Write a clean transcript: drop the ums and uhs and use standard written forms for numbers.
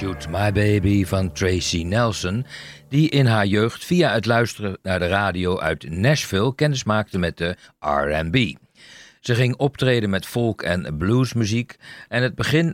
Shoot My Baby van Tracy Nelson, die in haar jeugd via het luisteren naar de radio uit Nashville kennis maakte met de R&B. Ze ging optreden met folk- en bluesmuziek en het begin